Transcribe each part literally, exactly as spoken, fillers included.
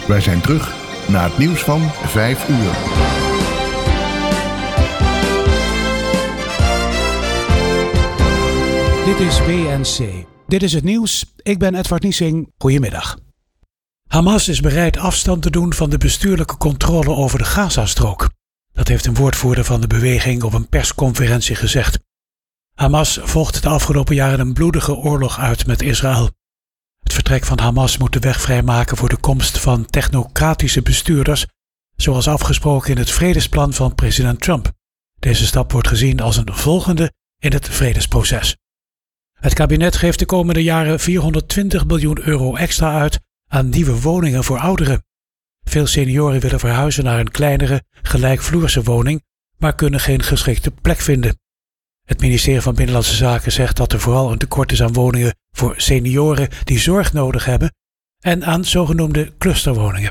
Wij zijn terug na het nieuws van vijf uur. Dit is W N C. Dit is het nieuws. Ik ben Edward Niesing. Goedemiddag. Hamas is bereid afstand te doen van de bestuurlijke controle over de Gazastrook. Dat heeft een woordvoerder van de beweging op een persconferentie gezegd. Hamas vocht de afgelopen jaren een bloedige oorlog uit met Israël. Het vertrek van Hamas moet de weg vrijmaken voor de komst van technocratische bestuurders, zoals afgesproken in het vredesplan van president Trump. Deze stap wordt gezien als een volgende in het vredesproces. Het kabinet geeft de komende jaren vierhonderdtwintig miljoen euro extra uit aan nieuwe woningen voor ouderen. Veel senioren willen verhuizen naar een kleinere, gelijkvloerse woning, maar kunnen geen geschikte plek vinden. Het ministerie van Binnenlandse Zaken zegt dat er vooral een tekort is aan woningen voor senioren die zorg nodig hebben en aan zogenoemde clusterwoningen.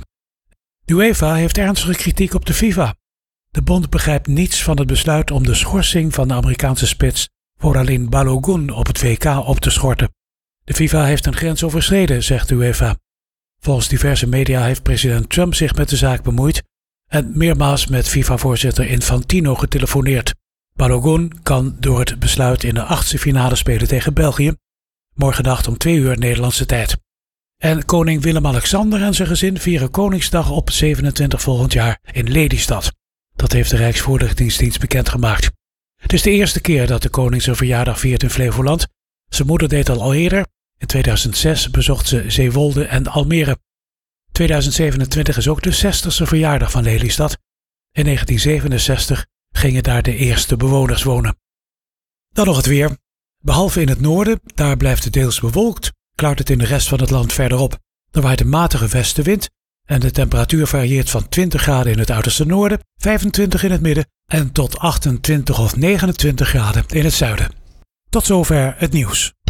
De UEFA heeft ernstige kritiek op de FIFA. De bond begrijpt niets van het besluit om de schorsing van de Amerikaanse spits Aurelien Balogun op het W K op te schorten. De FIFA heeft een grens overschreden, zegt de UEFA. Volgens diverse media heeft president Trump zich met de zaak bemoeid en meermaals met FIFA-voorzitter Infantino getelefoneerd. Balogun kan door het besluit in de achtste finale spelen tegen België, morgennacht om twee uur Nederlandse tijd. En koning Willem-Alexander en zijn gezin vieren Koningsdag op zevenentwintig volgend jaar in Lelystad. Dat heeft de Rijksvoorlichtingsdienst bekendgemaakt. Het is de eerste keer dat de koning zijn verjaardag viert in Flevoland. Zijn moeder deed al al eerder. In tweeduizend zes bezocht ze Zeewolde en Almere. tweeduizend zevenentwintig is ook de zestigste verjaardag van Lelystad. In negentien zevenenzestig gingen daar de eerste bewoners wonen. Dan nog het weer. Behalve in het noorden, daar blijft het deels bewolkt, klaart het in de rest van het land verderop. Er waait een matige westenwind en de temperatuur varieert van twintig graden in het uiterste noorden, vijfentwintig in het midden en tot achtentwintig of negenentwintig graden in het zuiden. Tot zover het nieuws.